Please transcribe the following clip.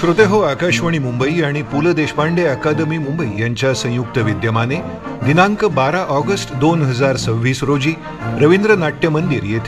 श्रोते हो, आकाशवाणी मुंबई आणि पु ल देशपांडे अकादमी मुंबई यांच्या संयुक्त विद्यमाने दिनांक 12 ऑगस्ट 2026 रोजी रवींद्र नाट्य मंदिर येथे